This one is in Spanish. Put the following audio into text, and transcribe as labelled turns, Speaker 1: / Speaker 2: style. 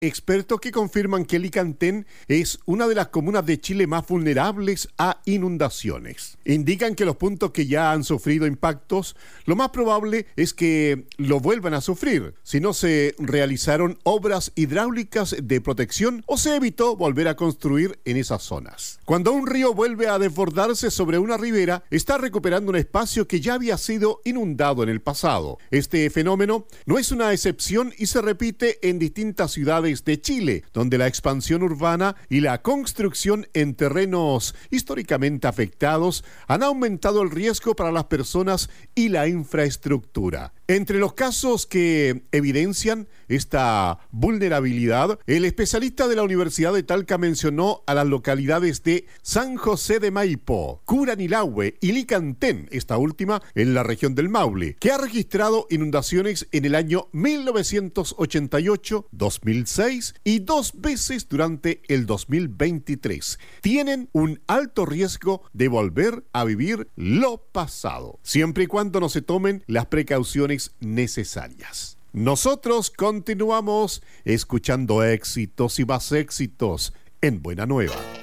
Speaker 1: expertos que confirman que Licantén es una de las comunas de Chile más vulnerables a inundaciones. Indican que los puntos que ya han sufrido impactos, lo más probable es que lo vuelvan a sufrir si no se realizaron obras hidráulicas de protección o se evitó volver a construir en esas zonas. Cuando un río vuelve a desbordarse sobre una ribera, está recuperando un espacio que ya había sido inundado en el pasado. Este fenómeno no es una excepción y se repite en distintas ciudades de Chile, donde la expansión urbana y la construcción en terrenos históricamente afectados han aumentado el riesgo para las personas y la infraestructura. Entre los casos que evidencian esta vulnerabilidad, el especialista de la Universidad de Talca mencionó a las localidades de San José de Maipo, Curanilahue y Licantén, esta última en la región del Maule, que ha registrado inundaciones en el año 1988, 2006 y 2 veces durante el 2023. Tienen un alto riesgo de volver a vivir lo pasado, siempre y cuando no se tomen las precauciones necesarias. Nosotros continuamos escuchando éxitos y más éxitos en Buena Nueva.